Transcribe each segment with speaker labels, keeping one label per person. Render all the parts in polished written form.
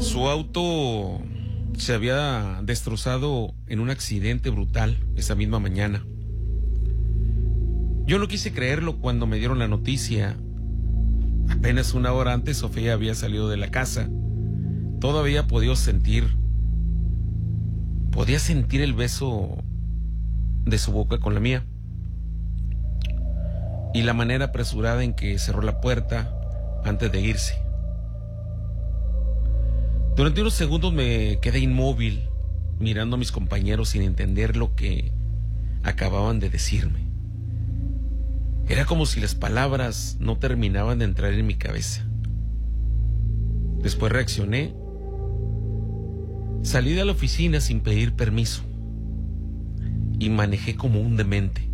Speaker 1: Su auto se había destrozado en un accidente brutal esa misma mañana. Yo no quise creerlo cuando me dieron la noticia. Apenas una hora antes Sofía había salido de la casa. Todavía podía sentir el beso de su boca con la mía y la manera apresurada en que cerró la puerta antes de irse. Durante unos segundos me quedé inmóvil, mirando a mis compañeros sin entender lo que acababan de decirme. Era como si las palabras no terminaban de entrar en mi cabeza. Después reaccioné. Salí de la oficina sin pedir permiso y manejé como un demente.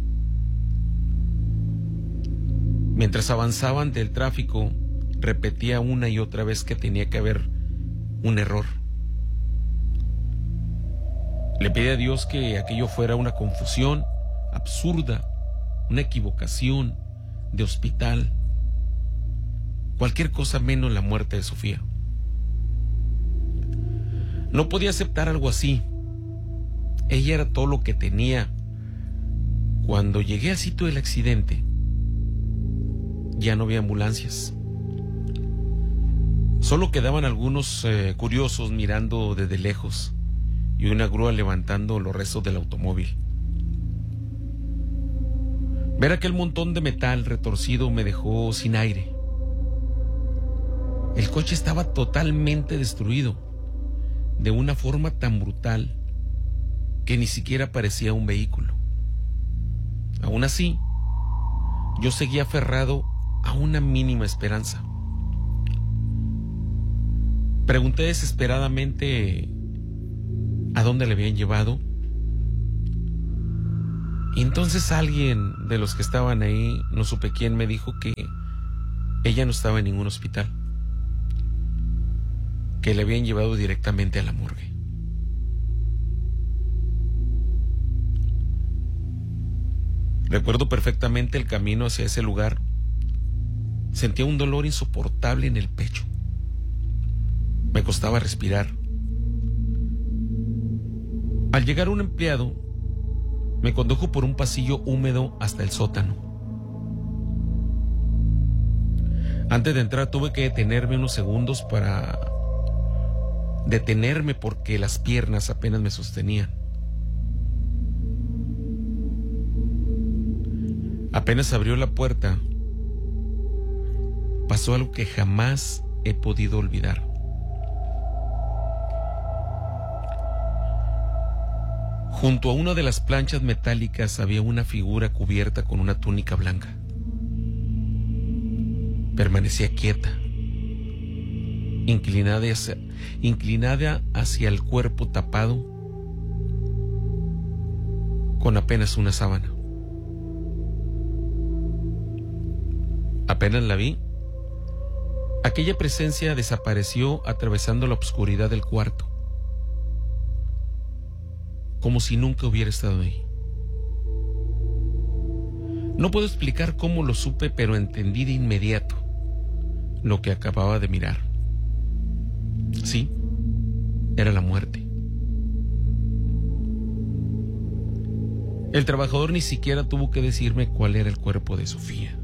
Speaker 1: Mientras avanzaba ante el tráfico, repetía una y otra vez que tenía que haber un error. Le pedí a Dios que aquello fuera una confusión absurda, una equivocación de hospital, cualquier cosa menos la muerte de Sofía. No podía aceptar algo así. Ella era todo lo que tenía. Cuando llegué al sitio del accidente, ya no había ambulancias. Solo quedaban algunos curiosos mirando desde lejos y una grúa levantando los restos del automóvil. Ver aquel montón de metal retorcido me dejó sin aire. El coche estaba totalmente destruido, de una forma tan brutal que ni siquiera parecía un vehículo. Aún así, yo seguía aferrado a una mínima esperanza. Pregunté desesperadamente a dónde le habían llevado. Y entonces alguien de los que estaban ahí, no supe quién, me dijo que ella no estaba en ningún hospital, que le habían llevado directamente a la morgue. Recuerdo perfectamente el camino hacia ese lugar. Sentía un dolor insoportable en el pecho. Me costaba respirar. Al llegar un empleado, me condujo por un pasillo húmedo hasta el sótano. Antes de entrar tuve que detenerme unos segundos para detenerme porque las piernas apenas me sostenían. Apenas abrió la puerta, pasó algo que jamás he podido olvidar. Junto a una de las planchas metálicas había una figura cubierta con una túnica blanca. Permanecía quieta, inclinada hacia el cuerpo tapado con apenas una sábana. Apenas la vi, aquella presencia desapareció atravesando la oscuridad del cuarto, como si nunca hubiera estado ahí. No puedo explicar cómo lo supe, pero entendí de inmediato lo que acababa de mirar. Sí, era la muerte. El trabajador ni siquiera tuvo que decirme cuál era el cuerpo de Sofía.